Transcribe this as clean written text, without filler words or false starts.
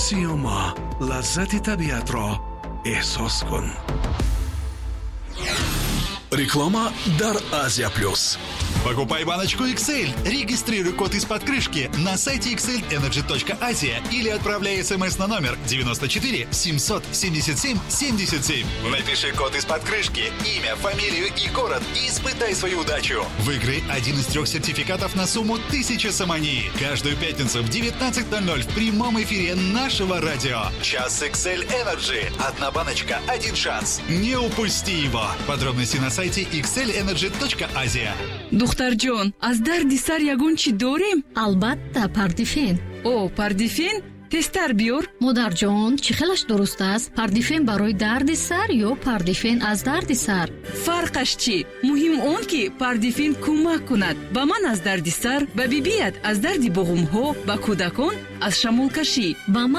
سیوما، لذت طبیعت را احساس کن. Реклама «Дар Азия Плюс». Покупай баночку XL, регистрируй код из-под крышки на сайте xlenergy.asia или отправляй смс на номер 94 777 77. Напиши код из-под крышки, имя, фамилию и город и испытай свою удачу. Выиграй один из 3 сертификатов на сумму 1000 самани. Каждую пятницу в 19:00 в прямом эфире нашего радио. Час XL Energy. Одна баночка, один шанс. Не упусти его. Подробности на сайте xlenergy.asia. دخترجان از درد سر یگون چی داریم؟ البته پاردیفین. او پاردیفین؟ تستر بیار. مادر جان چی خیلیش درست است؟ پاردیفین برای درد سر یا پاردیفین از درد سر؟ فرقش چی؟ مهم اون که پاردیفین کمک کند با من از درد سر، به بیبیت از درد بغم ها، با کودکان از شمول کشی. با من